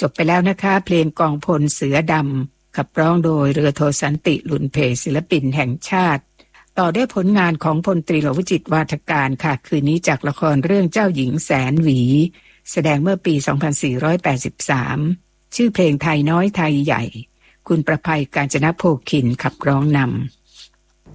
จบไปแล้วนะคะเพลงกองพลเสือดำขับร้องโดยเรือโทสันติหลุนเพศิลปินแห่งชาติต่อด้วยผลงานของพลตรีหลวงวิจิตรวาทการค่ะคืนนี้จากละครเรื่องเจ้าหญิงแสนหวีแสดงเมื่อปี 2483 ชื่อเพลงไทยน้อยไทยใหญ่คุณประภัยกาญจนโภคินขับร้องนำ